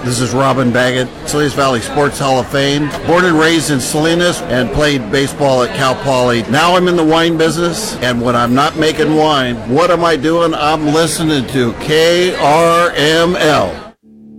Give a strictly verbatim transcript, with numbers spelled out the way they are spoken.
This is Robin Baggett, Salinas Valley Sports Hall of Fame. Born and raised in Salinas and played baseball at Cal Poly. Now I'm in the wine business, and when I'm not making wine, what am I doing? I'm listening to K R M L.